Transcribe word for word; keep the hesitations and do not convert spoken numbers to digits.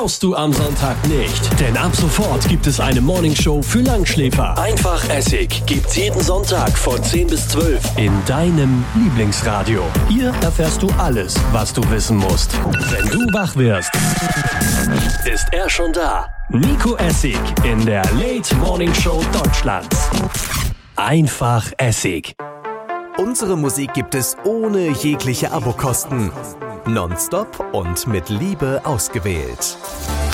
brauchst du am Sonntag nicht. Denn ab sofort gibt es eine Morningshow für Langschläfer. Einfach Essig gibt's jeden Sonntag von zehn bis zwölf in deinem Lieblingsradio. Hier erfährst du alles, was du wissen musst. Wenn du wach wirst, ist er schon da. Nico Essig in der Late Morning Show Deutschlands. Einfach Essig. Unsere Musik gibt es ohne jegliche Abokosten. Nonstop und mit Liebe ausgewählt.